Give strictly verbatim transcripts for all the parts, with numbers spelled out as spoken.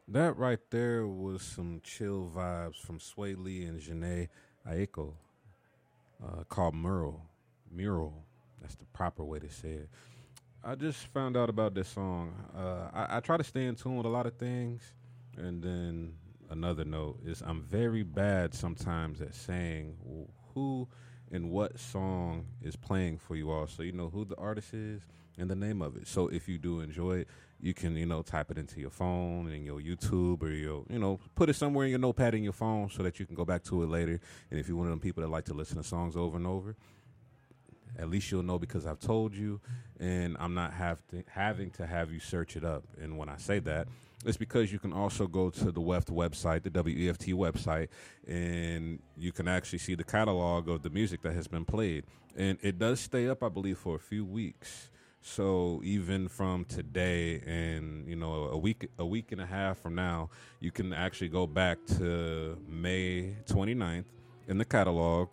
That right there was some chill vibes from Sway Lee and Janae Aiko, uh, called Mural. Mural. That's the proper way to say it. I just found out about this song. Uh, I, I try to stay in tune with a lot of things, and then another note is I'm very bad sometimes at saying wh- who and what song is playing for you all, so you know who the artist is and the name of it. So if you do enjoy it, you can you know type it into your phone and your YouTube or your you know put it somewhere in your notepad in your phone so that you can go back to it later. And if you're one of them people that like to listen to songs over and over, at least you'll know because I've told you, and I'm not have to, having to have you search it up. And when I say that, it's because you can also go to the W E F T website, the W E F T website, and you can actually see the catalog of the music that has been played. And it does stay up, I believe, for a few weeks. So even from today and you know a week a week and a half from now, you can actually go back to May 29th in the catalog,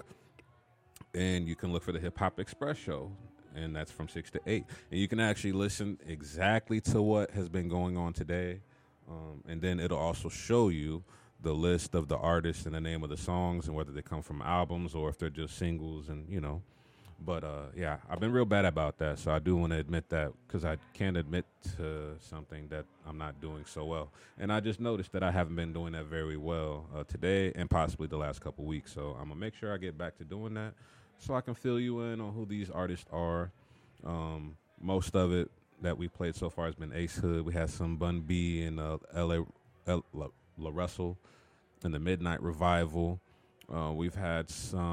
and you can look for the Hip Hop Express show, and that's from six to eight. And you can actually listen exactly to what has been going on today, um, and then it'll also show you the list of the artists and the name of the songs and whether they come from albums or if they're just singles, and you know. But uh, yeah, I've been real bad about that, so I do want to admit that because I can't admit to something that I'm not doing so well. And I just noticed that I haven't been doing that very well uh, today and possibly the last couple weeks. So I'm gonna make sure I get back to doing that, so I can fill you in on who these artists are. Um, most of it that we played so far has been Ace Hood. We had some Bun B and uh, L A L, La, La Russell and the Midnight Revival. Uh, we've had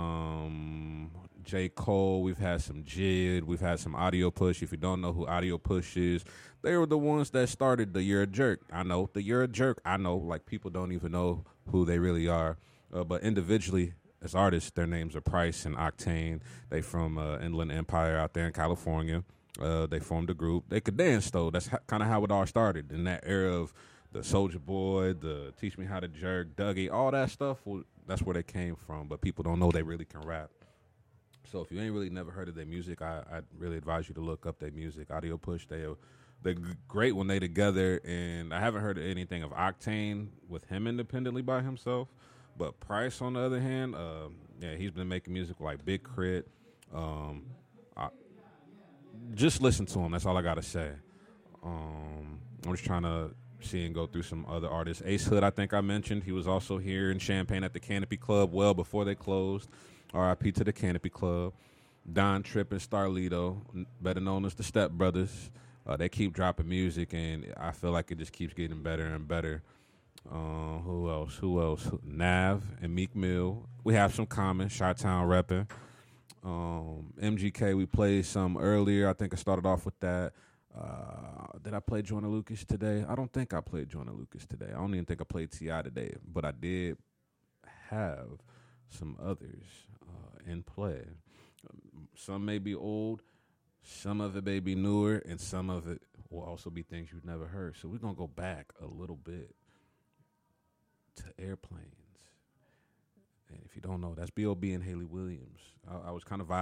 some J. Cole. We've had some Jid. We've had some Audio Push. If you don't know who Audio Push is, they were the ones that started the You're a Jerk. I know. The You're a Jerk. I know. Like, people don't even know who they really are. Uh, but individually, as artists, their names are Price and Octane. They from uh, Inland Empire out there in California. Uh, they formed a group. They could dance, though. That's ha- kind of how it all started in that era of the Soldier Boy, the Teach Me How to Jerk, Dougie, all that stuff. Well, that's where they came from, but people don't know they really can rap. So if you ain't really never heard of their music, I I really advise you to look up their music. Audio Push, they they're g- great when they together, and I haven't heard anything of Octane with him independently by himself. But Price, on the other hand, uh, yeah, he's been making music like Big Crit. Um, I, just listen to him. That's all I gotta say. Um, I'm just trying to see and go through some other artists. Ace Hood, I think I mentioned. He was also here in Champaign at the Canopy Club well before they closed. R I P to the Canopy Club. Don Tripp and Starlito, n- better known as the Step Brothers. Uh, they keep dropping music, and I feel like it just keeps getting better and better. Uh, who else? Who else? Nav and Meek Mill. We have some common. Chi-Town repping. Um, M G K, we played some earlier. I think I started off with that. Uh, did I play Joyner Lucas today? I don't think I played Joyner Lucas today. I don't even think I played T I today, but I did have some others uh, in play. Um, some may be old, some of it may be newer, and some of it will also be things you've never heard. So we're going to go back a little bit to Airplanes. And if you don't know, that's B O B and Haley Williams. I, I was kind of vibing